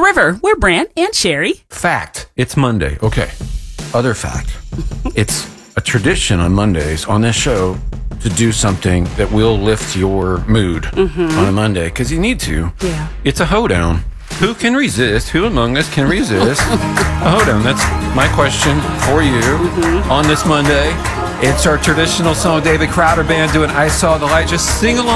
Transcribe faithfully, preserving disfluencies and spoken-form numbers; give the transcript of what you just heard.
River. We're Brant and Sherry. Fact. It's Monday. Okay. Other fact. It's a tradition on Mondays on this show to do something that will lift your mood mm-hmm. on a Monday, because you need to. Yeah. It's a hoedown. Who can resist? Who among us can resist a hoedown? That's my question for you mm-hmm. on this Monday. It's our traditional song, David Crowder Band doing I Saw the Light. Just sing along.